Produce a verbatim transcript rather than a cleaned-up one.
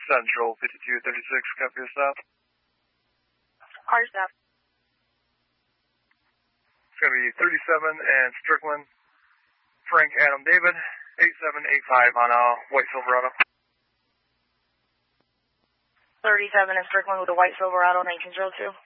Central fifty-two thirty-six, copy your stop. Car stop. It's going to be thirty-seven and Strickland, Frank Adam David, eight seven eight five on a white Silverado. thirty-seven and Strickland with a white Silverado, nineteen oh two.